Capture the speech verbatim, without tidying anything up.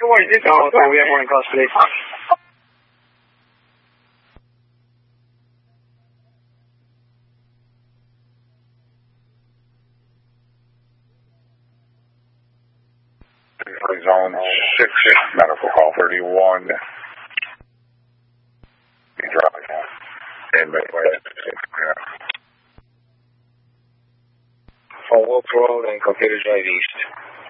Good morning, this is Al. We have morning calls today. Zone six, medical call thirty-one. You drop it. And Midway. Yeah. On Wilkes Road and Cocato Drive East.